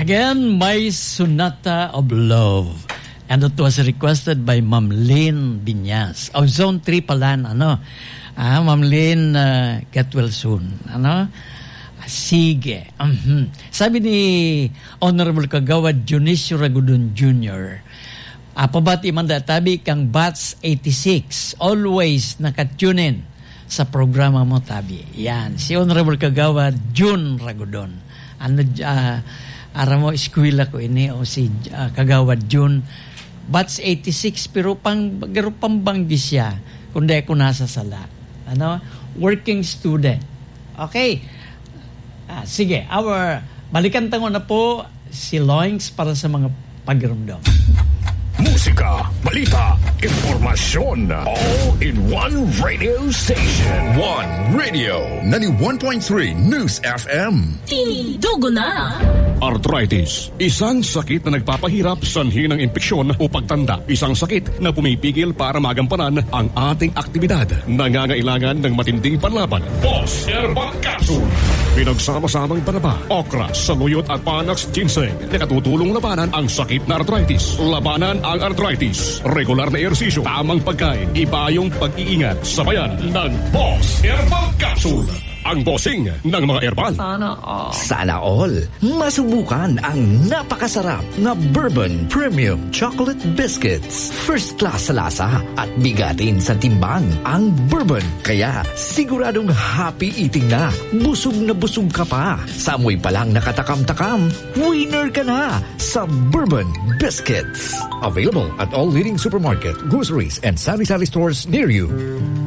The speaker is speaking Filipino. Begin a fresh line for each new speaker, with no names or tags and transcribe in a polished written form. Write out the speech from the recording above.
Again, My Sonata of Love. And it was requested by Ma'am Lynn Binyas. Of Zone 3 pala, Ma'am Lynn, get well soon. Sige. Sabi ni Honorable Kagawad Dionisio Ragudon Jr., pabati man tabi kang Bats 86, always nakatunin sa programa mo, tabi. Yan, si Honorable Kagawad Jun Ragudon. Ara mo, eskwela ko ini, o si Kagawad Jun. Bats 86, pero pambanggi siya, kundi ako nasa sala. Working student. Okay. Sige, balikan tango na po si Loings para sa mga pagramdam.
Musika, balita, informasyon, all in one radio station.
One Radio, 91.3 News FM.
Tinidugo na.
Arthritis, isang sakit na nagpapahirap sanhi ng impeksyon o pagtanda. Isang sakit na pumipigil para magampanan ang ating aktibidad. Nangangailangan ng matinding panlaban. Boss Herbal Capsule. Pinagsama-samang banaba, okra, saluyot at panax ginseng na katutulong labanan ang sakit na arthritis. Labanan ang arthritis. Regular na ehersisyo, tamang pagkain, iba yung pag-iingat. Sabayan ng Boss Herbal Capsule. Ang bossing ng mga herbal.
Sana all. Masubukan ang napakasarap na Bourbon Premium Chocolate Biscuits. First class sa lasa at bigatin sa timbang ang Bourbon. Kaya siguradong happy eating na. Busog na busog ka pa. Sa amoy pa lang nakatakam-takam, winner ka na sa Bourbon Biscuits.
Available at all leading supermarket, groceries, and sari-sari stores near you.